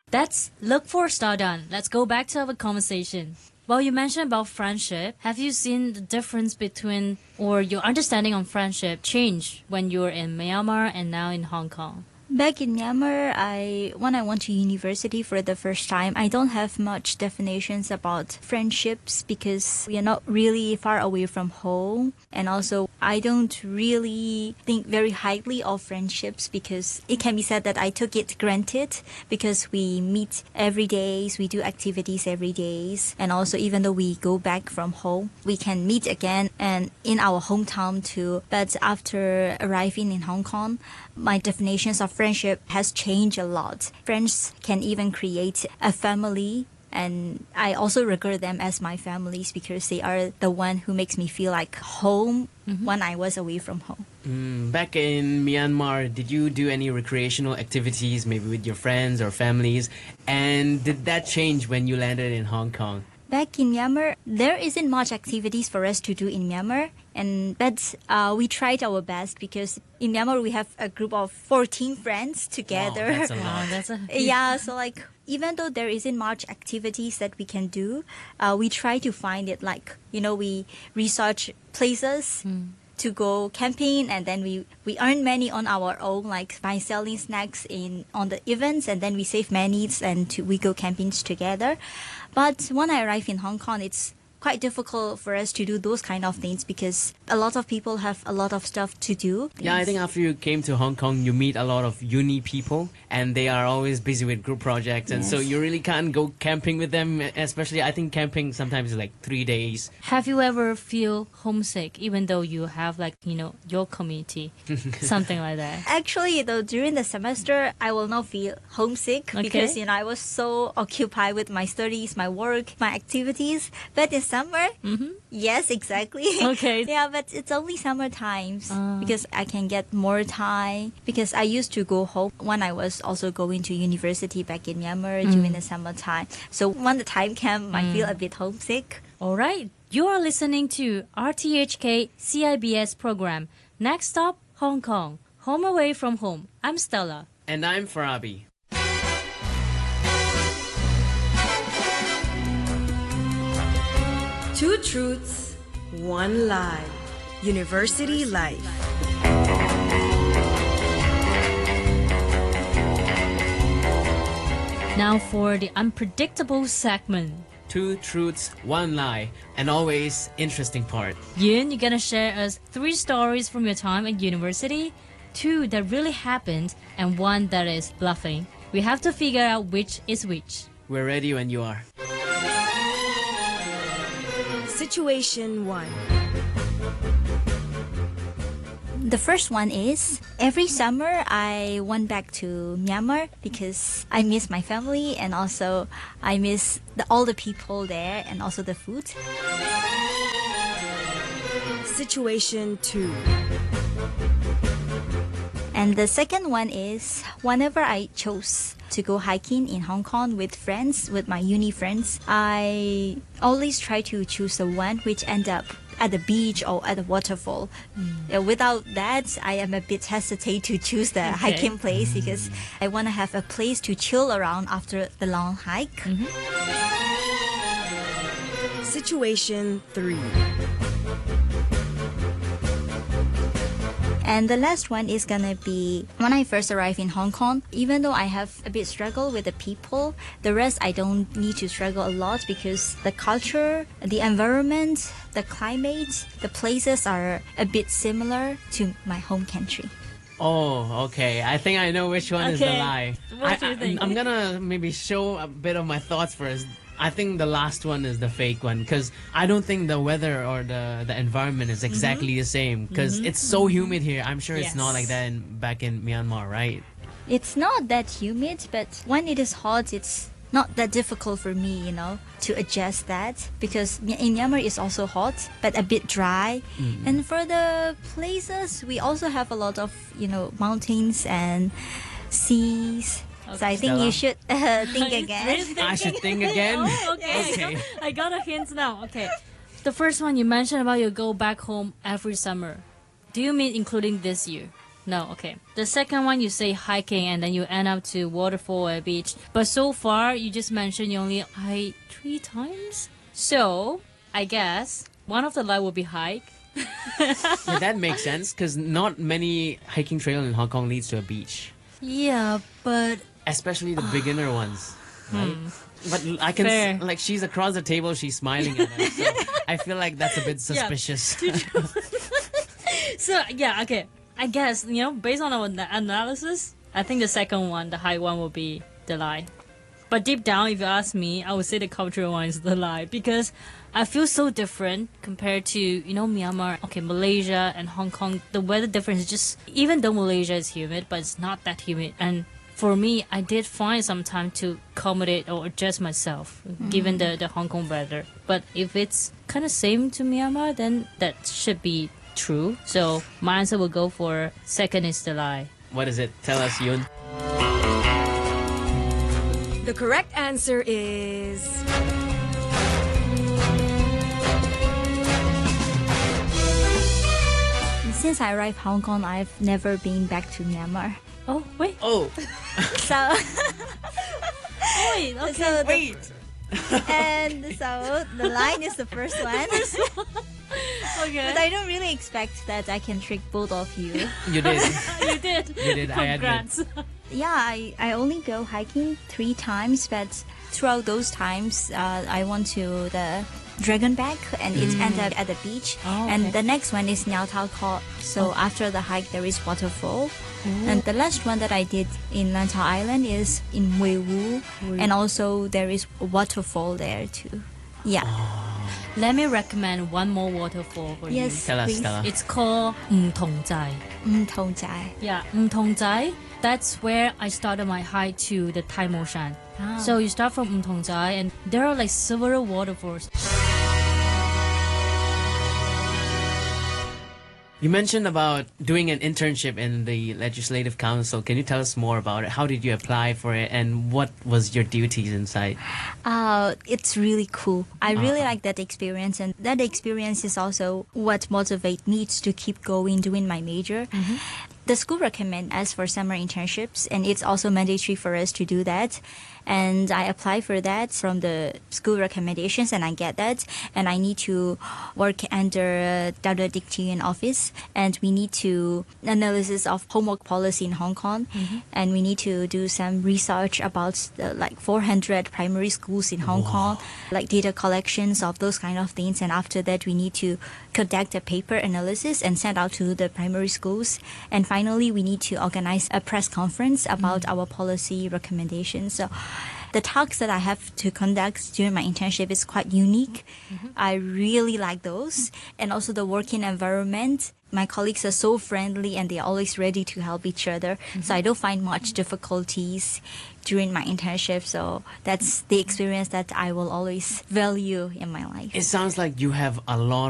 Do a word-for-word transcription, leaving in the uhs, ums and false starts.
That's look for start done. Let's go back to our conversation. Well, you mentioned about friendship. Have you seen the difference between or your understanding on friendship change when you were in Myanmar and now in Hong Kong? Back in Myanmar, I when I went to university for the first time, I don't have much definitions about friendships because we are not really far away from home. And also, I don't really think very highly of friendships because it can be said that I took it granted because we meet every day, we do activities every day. And also, even though we go back from home, we can meet again and in our hometown too. But after arriving in Hong Kong, my definitions of friendship has changed a lot. Friends can even create a family, and I also regard them as my families because they are the one who makes me feel like home mm-hmm. when I was away from home. Mm, back in Myanmar, did you do any recreational activities, maybe with your friends or families? And did that change when you landed in Hong Kong? Back in Myanmar, there isn't much activities for us to do in Myanmar, and but uh, we tried our best because in Myanmar we have a group of fourteen friends together. Wow, that's a lot. Wow, that's a yeah, so like even though there isn't much activities that we can do, uh, we try to find it. Like you know, we research places. Mm. to go camping, and then we, we earn money on our own, like by selling snacks in on the events, and then we save money and to, we go campings together. But when I arrived in Hong Kong, it's quite difficult for us to do those kind of things because a lot of people have a lot of stuff to do. Yeah, I think after you came to Hong Kong, you meet a lot of uni people and they are always busy with group projects. And yes. so you really can't go camping with them, especially I think camping sometimes is like three days. Have you ever feel homesick even though you have like, you know, your community, something like that? Actually, though, during the semester, I will not feel homesick okay. because, you know, I was so occupied with my studies, my work, my activities. But in summer, mm-hmm. yes, exactly. Okay. yeah, but it's only summer times uh. because I can get more time. Because I used to go home when I was also going to university back in Myanmar mm. during the summertime. So when the time came, mm. I feel a bit homesick. All right. You are listening to R T H K C I B S program. Next stop, Hong Kong. Home away from home. I'm Stella. And I'm Farabi. Two truths, one lie. University life. Now for the unpredictable segment. Two truths, one lie, and always interesting part. Yun, you're gonna share us three stories from your time at university, two that really happened, and one that is bluffing. We have to figure out which is which. We're ready when you are. Situation one. The first one is, every summer I went back to Myanmar because I miss my family and also I miss the, all the people there and also the food. Situation two. And the second one is, whenever I chose to go hiking in Hong Kong with friends, with my uni friends, I always try to choose the one which end up at the beach or at the waterfall. Mm. Yeah, without that, I am a bit hesitate to choose the okay. hiking place because I want to have a place to chill around after the long hike. Mm-hmm. Situation three. And the last one is gonna be when I first arrived in Hong Kong. Even though I have a bit struggle with the people, the rest I don't need to struggle a lot because the culture, the environment, the climate, the places are a bit similar to my home country. Oh, okay. I think I know which one okay. is the lie. What I, do you think? I, I'm gonna maybe show a bit of my thoughts first. I think the last one is the fake one because I don't think the weather or the, the environment is exactly mm-hmm. the same because mm-hmm. it's so humid here. I'm sure yes. it's not like that in, back in Myanmar, right? It's not that humid, but when it is hot, it's not that difficult for me, you know, to adjust that because in Myanmar it's also hot, but a bit dry. Mm-hmm. And for the places, we also have a lot of, you know, mountains and seas. Okay. So I think Stella. you should uh, think again. I should think again? Oh, okay. okay. I, got, I got a hint now. Okay. The first one you mentioned about you go back home every summer. Do you mean including this year? No, okay. The second one you say hiking and then you end up to waterfall or beach. But so far you just mentioned you only hike three times. So I guess one of the lie will be hike. Yeah, that makes sense because not many hiking trail in Hong Kong leads to a beach, Yeah, but especially the beginner ones. Right? But I can Fair. s- like she's across the table, she's smiling at us. So I feel like that's a bit suspicious. so yeah, okay. I guess, you know, based on our ana- analysis, I think the second one, the high one, will be the lie. But deep down, if you ask me, I would say the cultural one is the lie because I feel so different compared to, you know, Myanmar, okay, Malaysia and Hong Kong. The weather difference is just, even though Malaysia is humid, but it's not that humid. And for me, I did find some time to accommodate or adjust myself, given the, the Hong Kong weather. But if it's kind of same to Myanmar, then that should be true. So my answer will go for second is the lie. What is it? Tell us, Yoon. The correct answer is Since I arrived Hong Kong, I've never been back to Myanmar. Oh, wait. Oh, So, Wait, okay. so the, wait. and so the line is the first one. Okay. But I don't really expect that I can trick both of you. You did. you did. You did, I admit. Congrats. Yeah, I, I only go hiking three times, but throughout those times, uh, I went to the Dragon Back and it ended up at the beach. Oh, okay. And the next one is Niao Tao Court. So after the hike, there is waterfall. And the last one that I did in Lantau Island is in Wei Wu. And also there is a waterfall there too. Yeah. Let me recommend one more waterfall for Yes, Tell us, please. tell us. you. It's called Ng Tong Zai. Mm, Tong Zai. Yeah, Ng Tong Zai. That's where I started my hike to the Tai Mo Shan. Ah. So you start from Ng Tong Zai, and there are like several waterfalls. You mentioned about doing an internship in the Legislative Council. Can you tell us more about it? How did you apply for it, and what was your duties inside? Uh, it's really cool. I really Uh-huh. like that experience, and that experience is also what motivates me to keep going doing my major. The school recommend us for summer internships, and it's also mandatory for us to do that. And I apply for that from the school recommendations, and I get that. And I need to work under Doctor Dictian office, and we need to analysis of homework policy in Hong Kong, and we need to do some research about the, like four hundred primary schools in Hong Kong, like data collections of those kind of things. And after that, we need to conduct a paper analysis and send out to the primary schools. And finally, we need to organize a press conference about our policy recommendations. So the talks that I have to conduct during my internship is quite unique. I really like those. And also the working environment. My colleagues are so friendly and they're always ready to help each other. So I don't find much difficulties during my internship. So that's the experience that I will always value in my life. It sounds like you have a lot